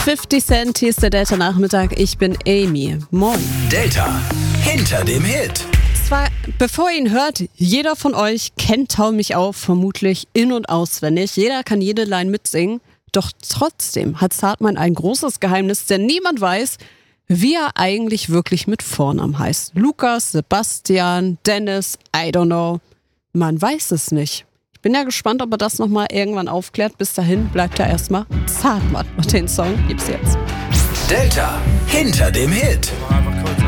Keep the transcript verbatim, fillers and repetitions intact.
fifty Cent, hier ist der Delta-Nachmittag. Ich bin Amy. Moin. Delta, hinter dem Hit. Zwar, bevor ihr ihn hört, jeder von euch kennt Tau mich auf, vermutlich in- und auswendig. Jeder kann jede Line mitsingen. Doch trotzdem hat Zartmann ein großes Geheimnis, denn niemand weiß, wie er eigentlich wirklich mit Vornamen heißt. Lukas, Sebastian, Dennis, I don't know. Man weiß es nicht. Ich bin ja gespannt, ob er das nochmal irgendwann aufklärt. Bis dahin bleibt er erstmal Zartmann. Und den Song gibt's jetzt. Delta, hinter dem Hit.